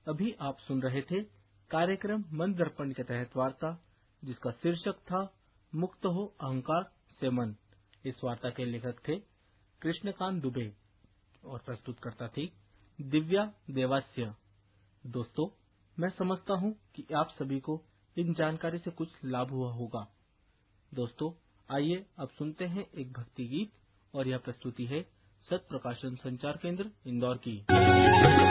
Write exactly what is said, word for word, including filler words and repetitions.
अभी आप सुन रहे थे कार्यक्रम मन दर्पण के तहत वार्ता, जिसका शीर्षक था मुक्त हो अहंकार से मन। इस वार्ता के लेखक थे कृष्णकांत दुबे और प्रस्तुतकर्ता थी दिव्या देवास्य। दोस्तों, मैं समझता हूँ कि आप सभी को इन जानकारी से कुछ लाभ हुआ होगा। दोस्तों, आइए अब सुनते हैं एक भक्ति गीत, और यह प्रस्तुति है सत प्रकाशन संचार केंद्र इंदौर की।